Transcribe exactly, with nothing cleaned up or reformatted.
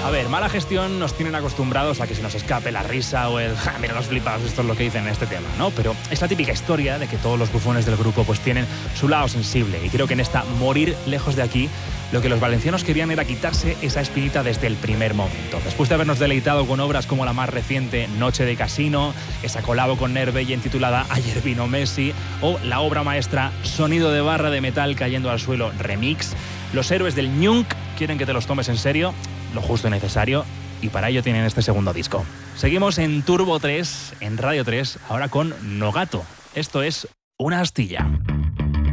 A ver, mala gestión nos tienen acostumbrados a que se nos escape la risa o el ja, mira los flipados, esto es lo que dicen en este tema, ¿no? Pero es la típica historia de que todos los bufones del grupo pues tienen su lado sensible, y creo que en esta Morir lejos de aquí lo que los valencianos querían era quitarse esa espinita desde el primer momento. Después de habernos deleitado con obras como la más reciente Noche de Casino, esa colabo con Nerveyen titulada Ayer vino Messi, o la obra maestra Sonido de barra de metal cayendo al suelo remix, los héroes del ñunk quieren que te los tomes en serio, lo justo y necesario, y para ello tienen este segundo disco. Seguimos en Turbo tres, en Radio tres, ahora con Nogato. Esto es Una astilla.